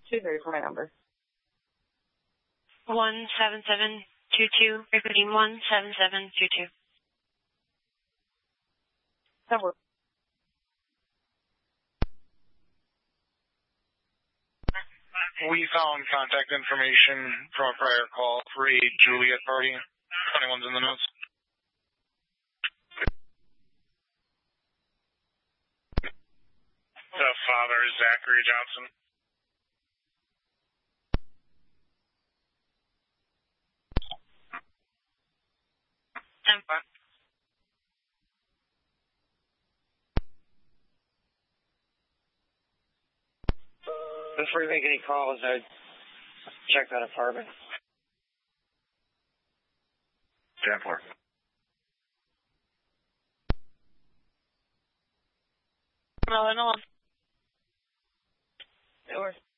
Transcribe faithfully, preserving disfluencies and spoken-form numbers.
two three for my number. One seven seven two two. Repeating one seven seven two two. That works. We found contact information from a prior call for a Juliet party. twenty-one's in the notes. The father is Zachary Johnson. ten four. Before you make any calls, I'd check that apartment. ten four. No, no. It works.